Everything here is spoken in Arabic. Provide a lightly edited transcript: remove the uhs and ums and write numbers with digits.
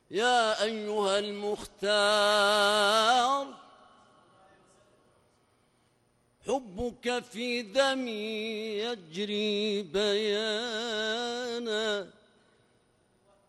يا أيها المختار حبك في دمي يجري بيانا